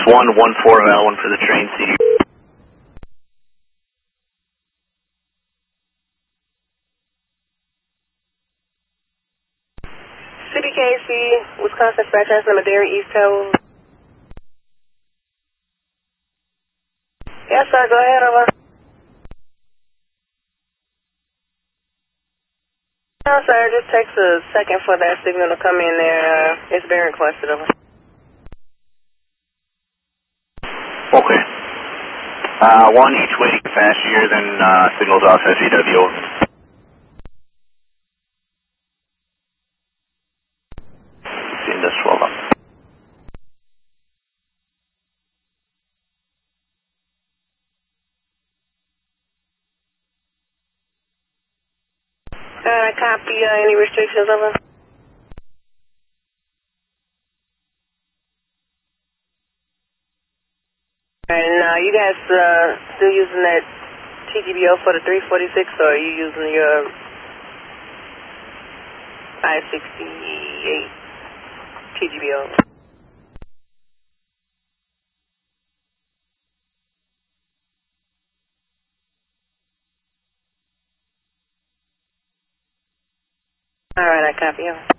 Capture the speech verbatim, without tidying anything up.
one one four L one for the train C. C B K C, Wisconsin Dispatch Number Derry East Tower. Yes, sir, go ahead, over. No, sir, it just takes a second for that signal to come in there. Uh, it's been requested, over. Okay. Uh, one each way to get faster than uh, signals off S E W. Seeing this swell up. Uh, copy, uh, any restrictions, over? And uh, you guys uh, still using that T G B O for the three forty-six, or are you using your five sixty-eight T G B O? All right, I copy you.